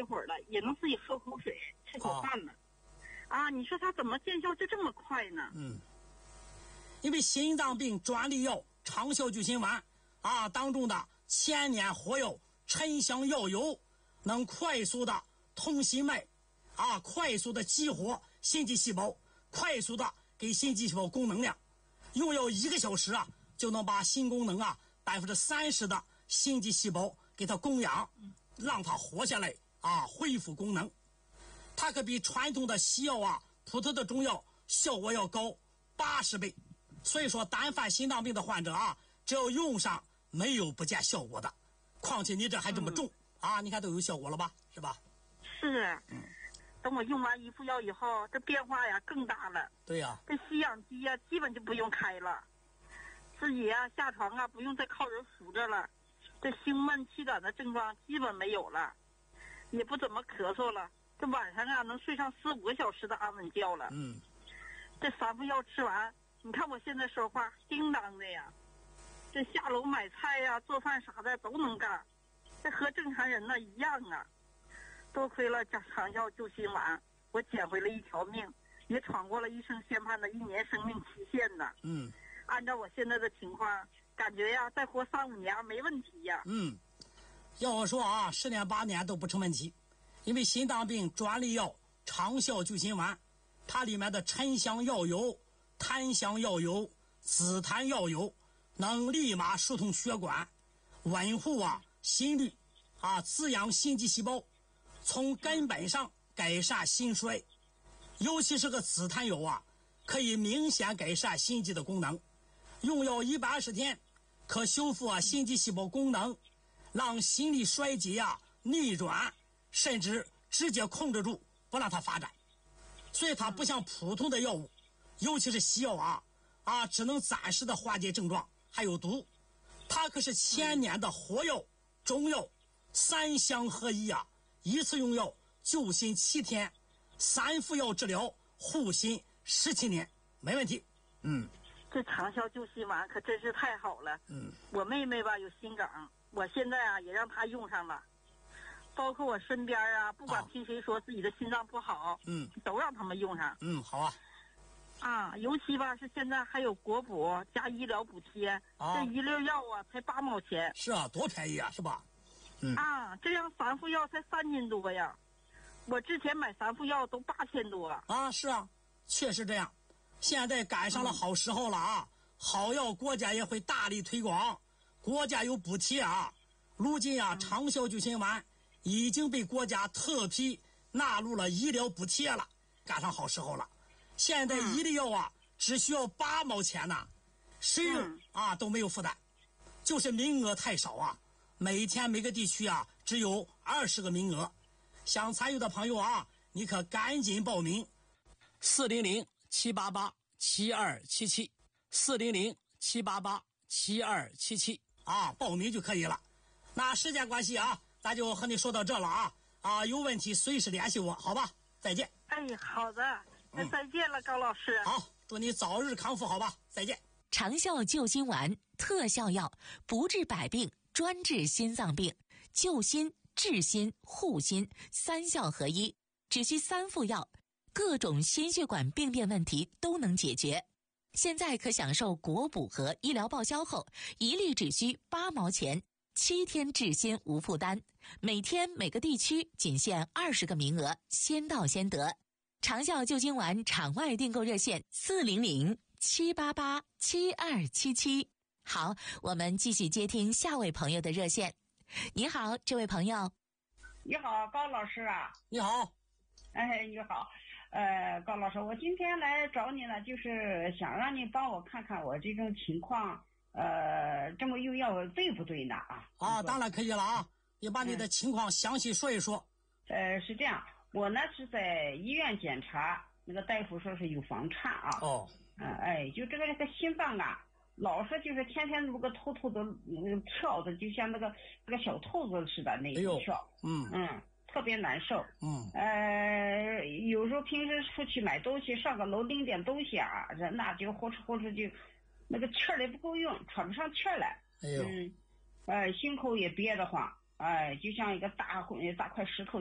一会儿了，也能自己喝口水、吃口饭了。你说他怎么见效就这么快呢？ 因为心脏病专利药长效救心丸当中的千年活药沉香药油，能快速的通心脉快速的激活心肌细胞，快速的给心肌细胞供能量，用药1个小时就能把心功能30%的心肌细胞给它供养，让它活下来恢复功能。它可比传统的西药普通的中药效果要高80倍。所以说单犯心脏病的患者只要用上没有不见效果的。况且你这还这么重你看都有效果了吧，是吧？ 是。等我用完1副药以后，这变化更大了。 对呀。 这吸氧机基本就不用开了，自己下床不用再靠人扶着了，这胸闷气短的症状基本没有了，也不怎么咳嗽了，这晚上能睡上4、5个小时的安稳觉了。这3副药吃完，你看我现在说话叮当的呀，这下楼买菜做饭啥的都能干，这和正常人一样多亏了长效救心丸，我捡回了1条命，也闯过了医生宣判的1年生命期限呢。按照我现在的情况，感觉再活3、5年没问题呀。 要我说10年8年都不成问题，因为心脏病专利药长效救心丸，它里面的沉香药油、檀香药油、紫檀药油能立马疏通血管，稳护心率滋养心肌细胞，从根本上改善心衰。尤其是个紫檀油可以明显改善心肌的功能，用药120天可修复心肌细胞功能，让心力衰竭逆转，甚至直接控制住不让它发展。所以它不像普通的药物，尤其是西药只能暂时的缓解症状，还有毒。它可是千年的活药、中药3相合一一次用药救心7天，3副药治疗护心17年，没问题。 这长效救心丸可真是太好了。我妹妹有心梗，我现在也让她用上了，包括我身边不管听谁说自己的心脏不好，都让他们用上。 好尤其是现在还有国补加医疗补贴，这一粒药才8毛钱。 是多便宜是吧？ 这样3副药才3斤多呀，我之前买3副药都8000多。 是确实这样。现在赶上了好时候了好药国家也会大力推广，国家有补贴如今长效救心丸已经被国家特批纳入了医疗补贴了，赶上好时候了。现在一粒药只需要8毛钱呢，谁用都没有负担，就是名额太少每天每个地区只有20个名额。想参与的朋友你可赶紧报名，400-788-7277 400-788-7277报名就可以了。那时间关系咱就和你说到这了有问题随时联系我，好吧？再见。 好的，那再见了，高老师。 好，祝你早日康复，好吧？再见。 长效救心丸特效药，不治百病，专治心脏病，救心、治心、护心3效合一，只需3副药，各种心血管病变问题都能解决。现在可享受国补和医疗报销后，一粒只需8毛钱，7天治心无负担，每天每个地区仅限20个名额，先到先得。长效救心丸场外订购热线400-788-7277。好，我们继续接听下位朋友的热线。你好，这位朋友。 你好，高老师你好。 你好。高老师，我今天来找你呢，就是想让你帮我看看我这种情况，这么用药对不对呢？ 当然可以了你把你的情况详细说一说。 是这样，我呢是在医院检查，那个大夫说是有房颤就这个心脏老是就是天天那个偷偷的跳的，就像那个小兔子似的那种跳，特别难受。有时候平时出去买东西，上个楼拎点东西人就呼哧就那个气儿也不够用，喘不上气儿来。心口也憋得慌，就像一个大块石头